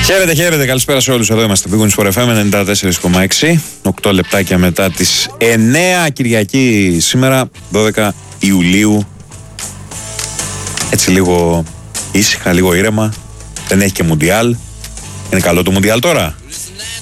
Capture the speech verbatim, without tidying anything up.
Χαίρετε, χαίρετε, καλησπέρα σε όλους. Εδώ είμαστε. Big Wins for εφ εμ ενενήντα τέσσερα κόμμα έξι. οκτώ λεπτάκια μετά τις εννέα, Κυριακή σήμερα, δώδεκα Ιουλίου. Έτσι λίγο ήσυχα, λίγο ήρεμα. Δεν έχει και Μουντιάλ. Είναι καλό το Μουντιάλ τώρα.